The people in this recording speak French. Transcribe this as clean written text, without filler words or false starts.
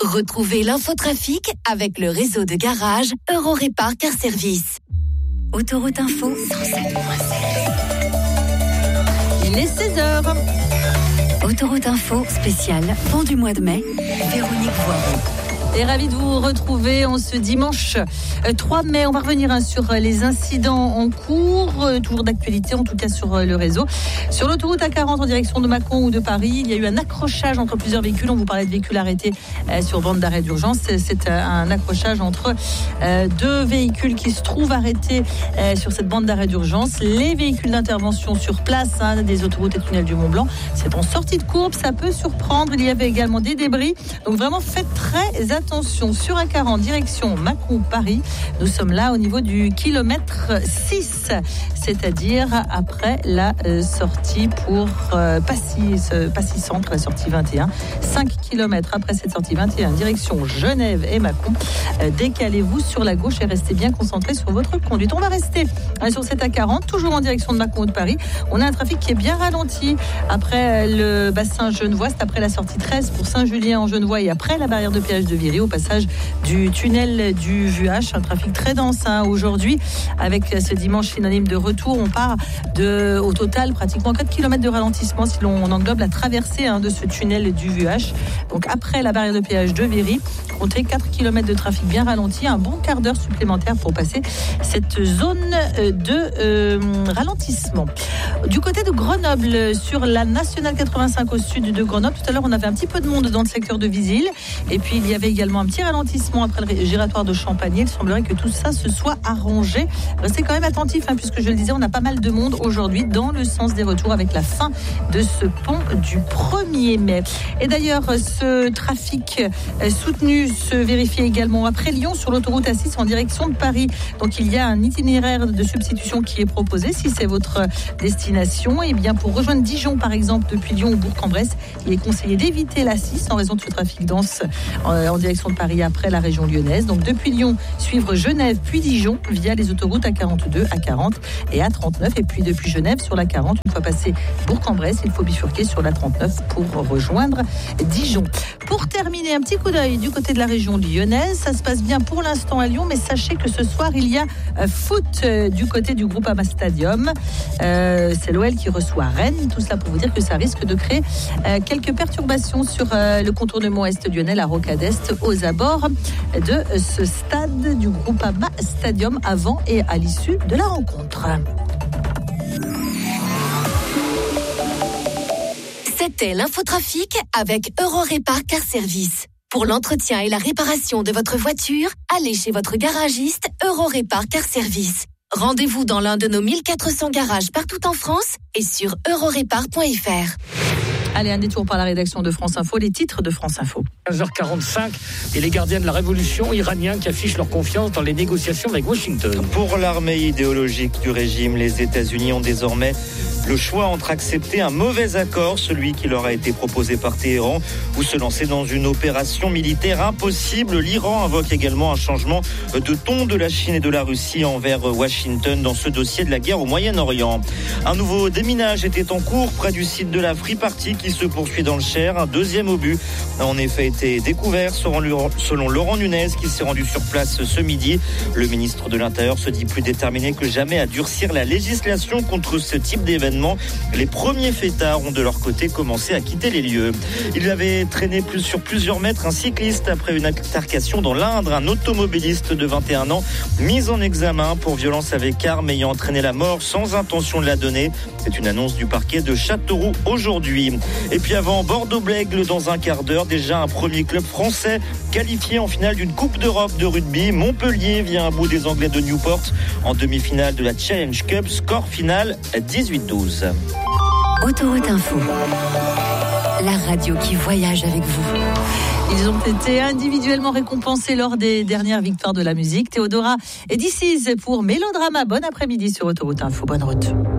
Retrouvez l'infotrafic avec le réseau de garage Eurorépar Car Service. Autoroute Info 107.7. Il est 16h. Autoroute Info spéciale fin du mois de mai. Véronique Voiron. Et ravi de vous retrouver en ce dimanche 3 mai. On va revenir sur les incidents en cours, toujours d'actualité en tout cas sur le réseau. Sur l'autoroute A40 en direction de Mâcon ou de Paris, il y a eu un accrochage entre plusieurs véhicules. On vous parlait de véhicules arrêtés sur bande d'arrêt d'urgence. C'est un accrochage entre deux véhicules qui se trouvent arrêtés sur cette bande d'arrêt d'urgence. Les véhicules d'intervention sur place des autoroutes et tunnels du Mont-Blanc, c'est en sortie de courbe, ça peut surprendre. Il y avait également des débris. Donc vraiment faites très attention sur A40 direction Mâcon-Paris. Nous sommes là au niveau du kilomètre 6, c'est-à-dire après la sortie pour Passy Centre, la sortie 21. 5 km après cette sortie 21, direction Genève et Mâcon. Décalez-vous sur la gauche et restez bien concentrés sur votre conduite. On va rester sur cette A40, toujours en direction de Mâcon ou de Paris. On a un trafic qui est bien ralenti après le bassin genevois, c'est après la sortie 13 pour Saint-Julien en Genevois et après la barrière de péage de Viry, au passage du tunnel du Vuache. Un trafic très dense aujourd'hui, avec ce dimanche synonyme de retour. On part au total pratiquement 4 km de ralentissement si l'on englobe la traversée de ce tunnel du Vuache. Donc après la barrière de péage de Viry, comptez 4 km de trafic bien ralenti, un bon quart d'heure supplémentaire pour passer cette zone de ralentissement. Du côté de Grenoble, sur la nationale 85 au sud de Grenoble, tout à l'heure on avait un petit peu de monde dans le secteur de Visil, et puis il y avait également un petit ralentissement après le giratoire de Champagné. Il semblerait que tout ça se soit arrangé. Restez quand même attentifs, puisque je le disais, on a pas mal de monde aujourd'hui dans le sens des retours avec la fin de ce pont du 1er mai. Et d'ailleurs, ce trafic soutenu se vérifie également après Lyon sur l'autoroute A6 en direction de Paris. Donc il y a un itinéraire de substitution qui est proposé si c'est votre destination. Et bien pour rejoindre Dijon par exemple depuis Lyon ou Bourg-en-Bresse, il est conseillé d'éviter l'A6 en raison de ce trafic dense en direction de Paris après la région lyonnaise. Donc depuis Lyon, suivre Genève puis Dijon via les autoroutes A42, A40 et A39. Et puis depuis Genève sur l'A40, une fois passé Bourg-en-Bresse, il faut bifurquer sur l'A39 pour rejoindre Dijon. Pour terminer, un petit coup d'œil du côté de la région lyonnaise. Ça se passe bien pour l'instant à Lyon, mais sachez que ce soir, il y a foot du côté du Groupama Stadium. C'est l'OL qui reçoit Rennes. Tout cela pour vous dire que ça risque de créer quelques perturbations sur le contournement est lyonnais, la Rocade Est, aux abords de ce stade du Groupama Stadium avant et à l'issue de la rencontre. C'était l'infotrafic avec Eurorépar Car Service. Pour l'entretien et la réparation de votre voiture, allez chez votre garagiste Eurorépar Car Service. Rendez-vous dans l'un de nos 1400 garages partout en France et sur eurorépar.fr. Allez, un détour par la rédaction de France Info, les titres de France Info. 15h45 et les gardiens de la révolution iraniens qui affichent leur confiance dans les négociations avec Washington. Pour l'armée idéologique du régime, les États-Unis ont désormais le choix entre accepter un mauvais accord, celui qui leur a été proposé par Téhéran, ou se lancer dans une opération militaire impossible. L'Iran invoque également un changement de ton de la Chine et de la Russie envers Washington dans ce dossier de la guerre au Moyen-Orient. Un nouveau déminage était en cours près du site de la Free Party qui se poursuit dans le Cher. Un deuxième obus a en effet été découvert selon Laurent Nunez qui s'est rendu sur place ce midi. Le ministre de l'Intérieur se dit plus déterminé que jamais à durcir la législation contre ce type d'événement. Les premiers fêtards ont de leur côté commencé à quitter les lieux. Il avait traîné sur plusieurs mètres un cycliste après une altercation dans l'Indre. Un automobiliste de 21 ans mis en examen pour violence avec arme ayant entraîné la mort sans intention de la donner. C'est une annonce du parquet de Châteauroux aujourd'hui. Et puis avant Bordeaux-Blègle dans un quart d'heure, déjà un premier club français qualifié en finale d'une Coupe d'Europe de rugby. Montpellier vient à bout des Anglais de Newport en demi-finale de la Challenge Cup. Score final 18-12. Autoroute Info, la radio qui voyage avec vous. Ils ont été individuellement récompensés lors des dernières victoires de la musique. Théodora et This Is pour Mélodrama. Bon après-midi sur Autoroute Info. Bonne route.